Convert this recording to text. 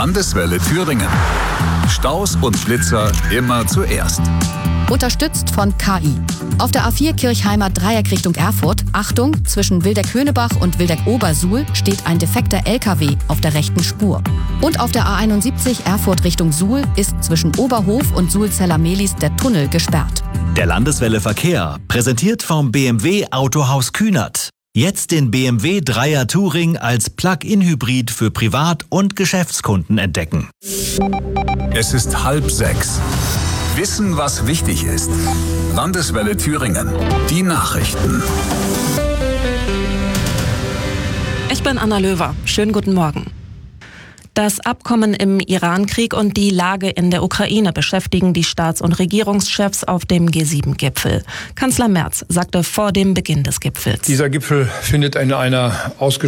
Landeswelle Thüringen. Staus und Blitzer immer zuerst. Unterstützt von KI. Auf der A4 Kirchheimer Dreieck Richtung Erfurt, Achtung, zwischen Wildeck-Höhnebach und Wildeck-Obersuhl steht ein defekter LKW auf der rechten Spur. Und auf der A71 Erfurt Richtung Suhl ist zwischen Oberhof und Suhl-Zeller-Mehlis der Tunnel gesperrt. Der Landeswelle Verkehr, präsentiert vom BMW Autohaus Kühnert. Jetzt den BMW 3er Touring als Plug-in-Hybrid für Privat- und Geschäftskunden entdecken. Es ist 5:30. Wissen, was wichtig ist. Landeswelle Thüringen. Die Nachrichten. Ich bin Anna Löwer. Schönen guten Morgen. Das Abkommen im Iran-Krieg und die Lage in der Ukraine beschäftigen die Staats- und Regierungschefs auf dem G7-Gipfel. Kanzler Merz sagte vor dem Beginn des Gipfels: Dieser Gipfel findet in einer